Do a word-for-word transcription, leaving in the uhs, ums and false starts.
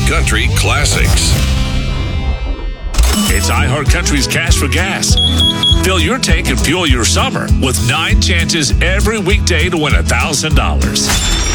iHeartCountry Classics. It's iHeartCountry's Cash for Gas. Fill your tank and fuel your summer with nine chances every weekday to win one thousand dollars.